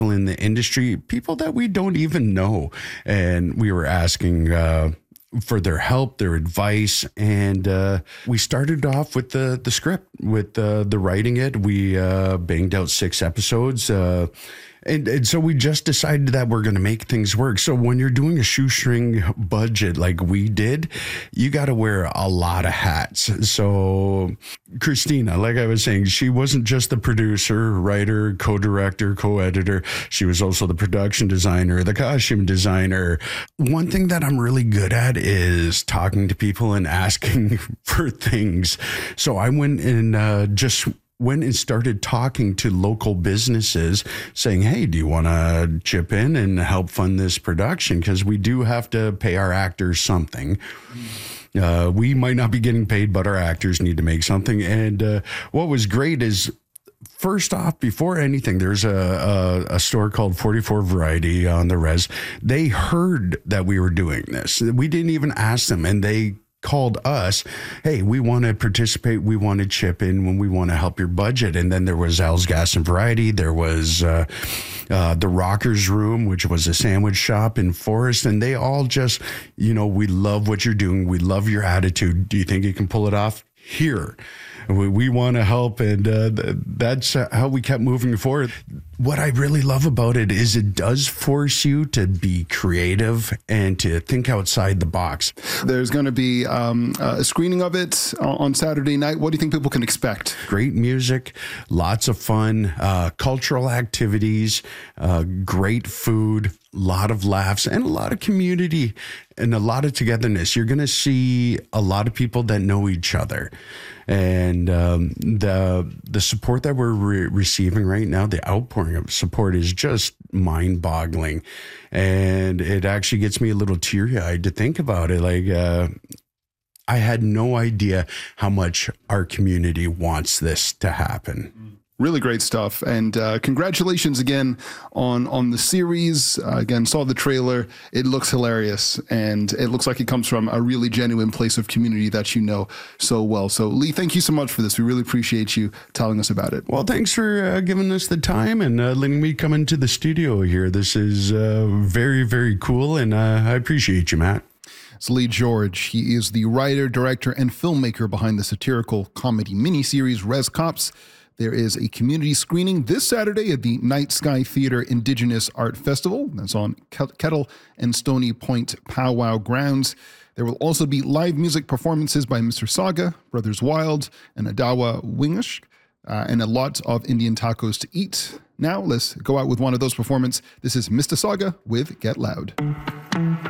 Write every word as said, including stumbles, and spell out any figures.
in the industry, people that we don't even know. And we were asking uh, for their help, their advice. And uh, we started off with the, the script, with uh, the writing it. We uh, banged out six episodes. Uh, And, and so we just decided that we're going to make things work. So when you're doing a shoestring budget like we did, you got to wear a lot of hats. So Christina, like I was saying, she wasn't just the producer, writer, co-director, co-editor. She was also the production designer, the costume designer. One thing that I'm really good at is talking to people and asking for things. So I went and uh, just went and started talking to local businesses saying, hey, do you want to chip in and help fund this production? Because we do have to pay our actors something. Uh, we might not be getting paid, but our actors need to make something. And uh, what was great is, first off, before anything, there's a, a, a store called forty-four Variety on the res. They heard that we were doing this. We didn't even ask them, and they called us, hey, we want to participate. We want to chip in when we want to help your budget. And then there was Al's Gas and Variety. There was uh, uh, the Rockers Room, which was a sandwich shop in Forest. And they all just, you know, we love what you're doing. We love your attitude. Do you think you can pull it off? Here. We, we want to help. And uh, th- that's how we kept moving forward. What I really love about it is it does force you to be creative and to think outside the box. There's going to be um, a screening of it on Saturday night. What do you think people can expect? Great music, lots of fun, uh, cultural activities, uh, great food, a lot of laughs, and a lot of community and a lot of togetherness. You're going to see a lot of people that know each other. And um, the the support that we're re- receiving right now, the outpouring of support is just mind-boggling. And it actually gets me a little teary-eyed to think about it. Like, uh, I had no idea how much our community wants this to happen. Really great stuff. And uh, congratulations again on on the series. Uh, again, saw the trailer. It looks hilarious. And it looks like it comes from a really genuine place of community that you know so well. So, Lee, thank you so much for this. We really appreciate you telling us about it. Well, thanks for uh, giving us the time and uh, letting me come into the studio here. This is uh, very, very cool. And uh, I appreciate you, Matt. It's Lee George. He is the writer, director, and filmmaker behind the satirical comedy miniseries Res Cops. There is a community screening this Saturday at the Night Sky Theater Indigenous Art Festival. That's on Kettle and Stony Point Powwow grounds. There will also be live music performances by Mister Saga, Brothers Wild, and Adawa Wingish, uh, and a lot of Indian tacos to eat. Now let's go out with one of those performances. This is Mister Saga with Get Loud.